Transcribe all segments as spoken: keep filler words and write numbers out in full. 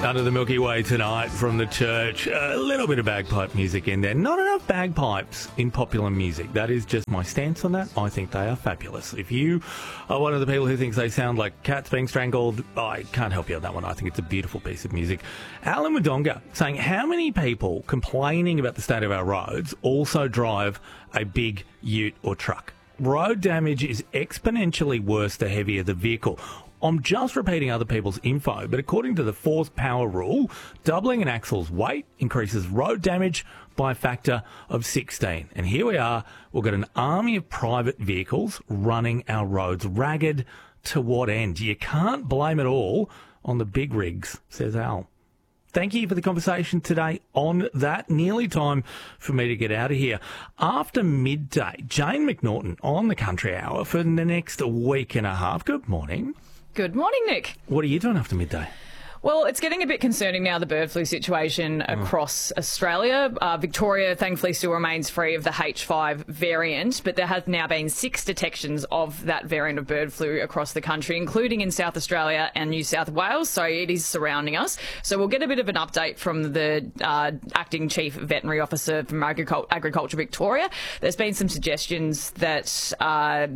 Under the Milky Way tonight from the church. A little bit of bagpipe music in there. Not enough bagpipes in popular music. That is just my stance on that. I think they are fabulous. If you are one of the people who thinks they sound like cats being strangled, I can't help you on that one. I think it's a beautiful piece of music. Alan Wodonga saying, how many people complaining about the state of our roads also drive a big ute or truck? Road damage is exponentially worse the heavier the vehicle. I'm just repeating other people's info, but according to the force power rule, doubling an axle's weight increases road damage by a factor of sixteen. And here we are, we've got an army of private vehicles running our roads ragged. To what end? You can't blame it all on the big rigs, says Al. Thank you for the conversation today on that. Nearly time for me to get out of here. After midday, Jane McNaughton on the Country Hour for the next week and a half. Good morning. Good morning, Nick. What are you doing after midday? Well, it's getting a bit concerning now, the bird flu situation across oh. Australia. Uh, Victoria, thankfully, still remains free of the H five variant, but there has now been six detections of that variant of bird flu across the country, including in South Australia and New South Wales, so it is surrounding us. So we'll get a bit of an update from the uh, Acting Chief Veterinary Officer from Agricul- Agriculture Victoria. There's been some suggestions that... Uh,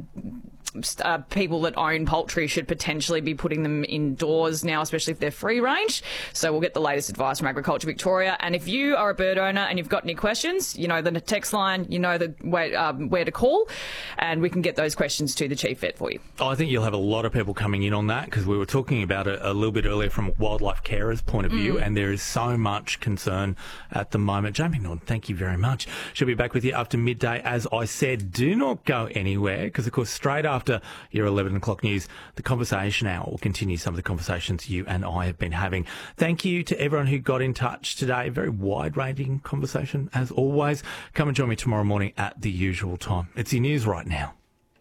Uh, people that own poultry should potentially be putting them indoors now, especially if they're free range. So we'll get the latest advice from Agriculture Victoria. And if you are a bird owner and you've got any questions, you know the text line, you know the way, um, where to call, and we can get those questions to the Chief Vet for you. I think you'll have a lot of people coming in on that, because we were talking about it a little bit earlier from a wildlife carer's point of view, mm. and there is so much concern at the moment. Jamie Norton, thank you very much. She'll be back with you after midday. As I said, do not go anywhere, because of course straight after After your eleven o'clock news, the Conversation Hour will continue some of the conversations you and I have been having. Thank you to everyone who got in touch today. Very wide-ranging conversation, as always. Come and join me tomorrow morning at the usual time. It's your news right now.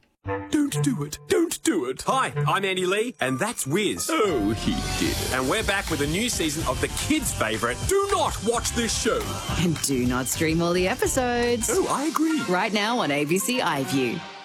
Don't do it. Don't do it. Hi, I'm Andy Lee, and that's Wiz. Oh, he did it. And we're back with a new season of the kids' favourite, Do Not Watch This Show. And do not stream all the episodes. Oh, I agree. Right now on A B C iView.